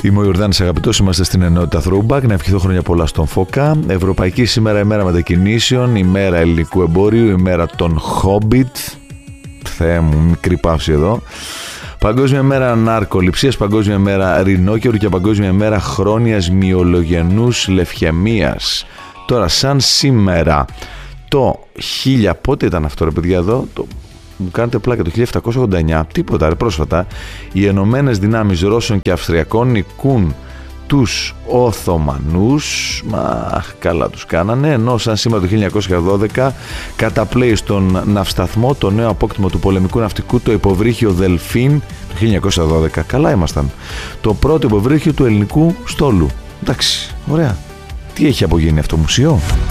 Είμαι ο Ιορδάνης Αγαπητός, είμαστε στην ενότητα Throwback. Να ευχηθώ χρόνια πολλά στον Φώκα. Ευρωπαϊκή σήμερα ημέρα μετακινήσεων, ημέρα ελληνικού εμπόριου, ημέρα των Hobbit. Θεέ μου, μικρή παύση εδώ. Παγκόσμια μέρα ναρκοληψίας, παγκόσμια μέρα ρινόκερου και παγκόσμια μέρα χρόνιας μυολογενούς λευχαιμίας. Τώρα, σαν σήμερα, το 1000, πότε ήταν αυτό ρε παιδιά εδώ, μου κάνετε πλάκα, το 1789, τίποτα ρε πρόσφατα, οι Ενωμένες Δυνάμεις Ρώσων και Αυστριακών νικούν τους Οθωμανούς, καλά τους κάνανε, ενώ σαν σήμερα το 1912 καταπλέει στον ναυσταθμό το νέο απόκτημα του πολεμικού ναυτικού, το υποβρύχιο Δελφίν, το 1912, καλά ήμασταν, το πρώτο υποβρύχιο του ελληνικού στόλου. Εντάξει, ωραία. Τι έχει απογίνει αυτό, μουσείο?